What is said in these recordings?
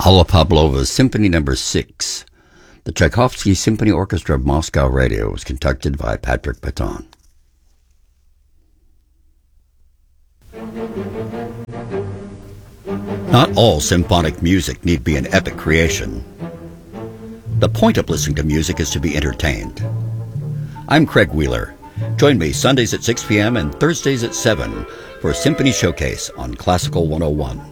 Alla Pavlova Symphony No. 6. The Tchaikovsky Symphony Orchestra of Moscow Radio was conducted by Patrick Patton. Not all symphonic music need be an epic creation. The point of listening to music is to be entertained. I'm Craig Wheeler. Join me Sundays at 6 p.m. and Thursdays at 7 for a Symphony Showcase on Classical 101.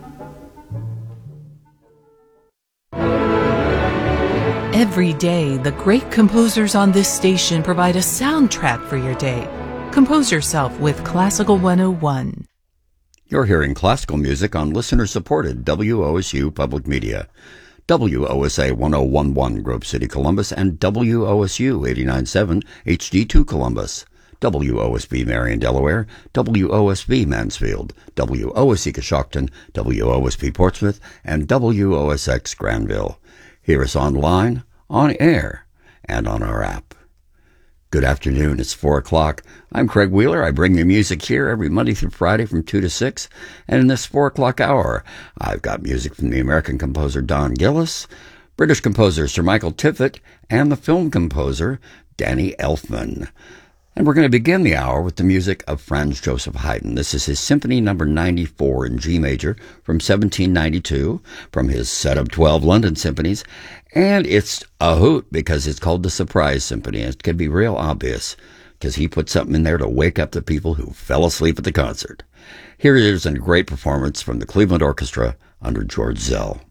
Every day, the great composers on this station provide a soundtrack for your day. Compose yourself with Classical 101. You're hearing classical music on listener-supported WOSU Public Media, WOSA 1011 Grove City, Columbus, and WOSU 89.7 HD2 Columbus, WOSB Marion, Delaware, WOSB Mansfield, WOSC Coshocton, WOSP Portsmouth, and WOSX Granville. Hear us online, on air, and on our app. Good afternoon. It's 4 o'clock. I'm Craig Wheeler. I bring you music here every Monday through Friday from 2 to 6. And in this 4 o'clock hour, I've got music from the American composer Don Gillis, British composer Sir Michael Tippett, and the film composer Danny Elfman. And we're going to begin the hour with the music of Franz Joseph Haydn. This is his Symphony No. 94 in G major from 1792, from his set of 12 London symphonies. And it's a hoot because it's called the Surprise Symphony. It can be real obvious because he put something in there to wake up the people who fell asleep at the concert. Here it is in a great performance from the Cleveland Orchestra under George Zell.